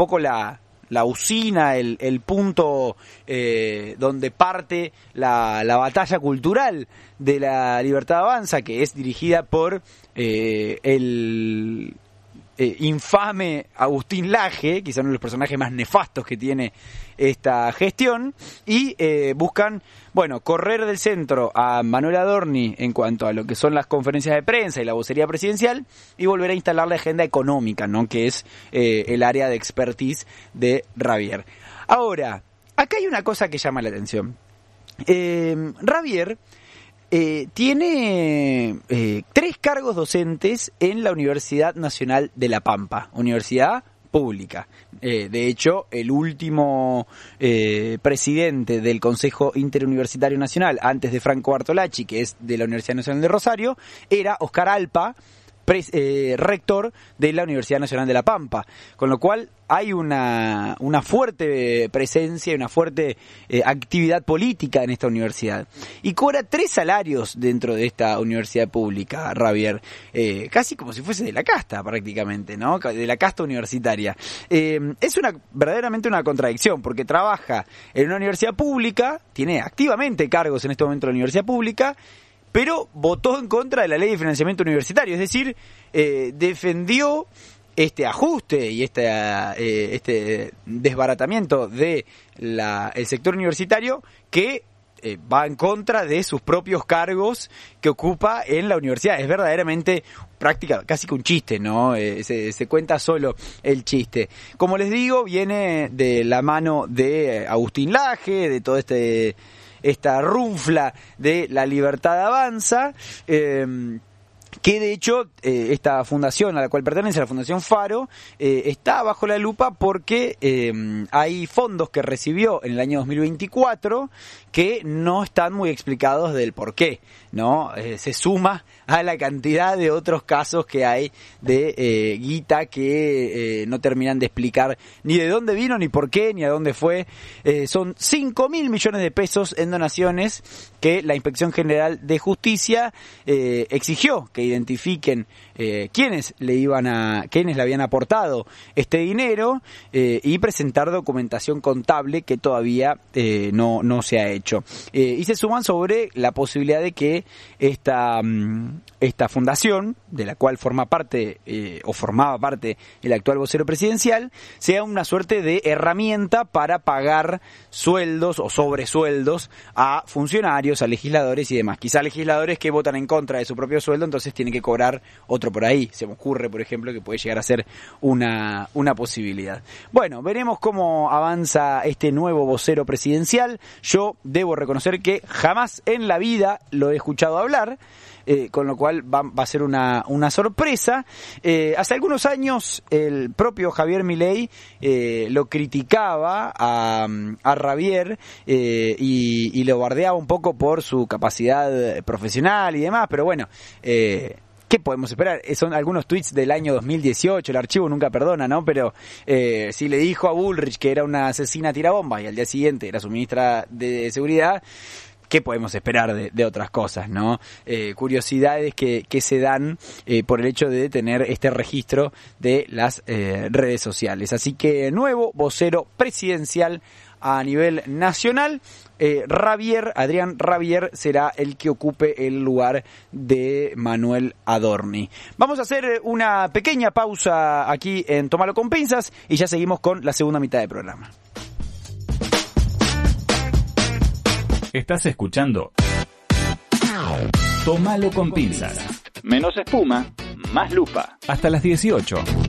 poco la usina, el punto donde parte la batalla cultural de La Libertad Avanza, que es dirigida por el infame Agustín Laje, quizá uno de los personajes más nefastos que tiene esta gestión, y buscan, correr del centro a Manuel Adorni en cuanto a lo que son las conferencias de prensa y la vocería presidencial, y volver a instalar la agenda económica, ¿no?, que es el área de expertise de Ravier. Ahora, acá hay una cosa que llama la atención. Ravier tiene 3 cargos docentes en la Universidad Nacional de La Pampa, universidad pública. De hecho, el último presidente del Consejo Interuniversitario Nacional, antes de Franco Bartolacci, que es de la Universidad Nacional de Rosario, era Oscar Alpa, rector de la Universidad Nacional de La Pampa, con lo cual hay una fuerte presencia y una fuerte actividad política en esta universidad. Y cobra 3 salarios dentro de esta universidad pública, Ravier, casi como si fuese de la casta prácticamente, ¿no?, de la casta universitaria. Es verdaderamente una contradicción, porque trabaja en una universidad pública, tiene activamente cargos en este momento en la universidad pública, pero votó en contra de la ley de financiamiento universitario, es decir, defendió este ajuste y este desbaratamiento de el sector universitario que va en contra de sus propios cargos que ocupa en la universidad. Es verdaderamente casi que un chiste, ¿no? Se cuenta solo el chiste. Como les digo, viene de la mano de Agustín Laje, de todo esta runfla de La Libertad Avanza, que de hecho esta fundación a la cual pertenece, la Fundación Faro, está bajo la lupa porque hay fondos que recibió en el año 2024 que no están muy explicados del por qué, ¿no? Se suma a la cantidad de otros casos que hay de guita que no terminan de explicar ni de dónde vino, ni por qué, ni a dónde fue. Son 5.000 millones de pesos en donaciones que la Inspección General de Justicia exigió que identifiquen quiénes le habían aportado este dinero y presentar documentación contable que todavía no se ha hecho. Y se suman sobre la posibilidad de que esta fundación, de la cual forma parte o formaba parte el actual vocero presidencial, sea una suerte de herramienta para pagar sueldos o sobresueldos a funcionarios, a legisladores y demás. Quizá legisladores que votan en contra de su propio sueldo, entonces tienen que cobrar otro por ahí. Se me ocurre, por ejemplo, que puede llegar a ser una posibilidad. Bueno, veremos cómo avanza este nuevo vocero presidencial. Yo debo reconocer que jamás en la vida lo he escuchado hablar, con lo cual va a ser una sorpresa. Hace algunos años el propio Javier Milei lo criticaba a Ravier y lo bardeaba un poco por su capacidad profesional y demás, pero bueno, ¿qué podemos esperar? Son algunos tweets del año 2018, el archivo nunca perdona, ¿no? Pero si le dijo a Bullrich que era una asesina tirabombas y al día siguiente era su ministra de Seguridad, ¿qué podemos esperar de otras cosas, no? Curiosidades que se dan por el hecho de tener este registro de las redes sociales. Así que nuevo vocero presidencial a nivel nacional. Adrián Ravier será el que ocupe el lugar de Manuel Adorni. Vamos a hacer una pequeña pausa aquí en Tómalo con Pinzas y ya seguimos con la segunda mitad del programa. Estás escuchando Tómalo con Pinzas. Menos espuma, más lupa. Hasta las 18.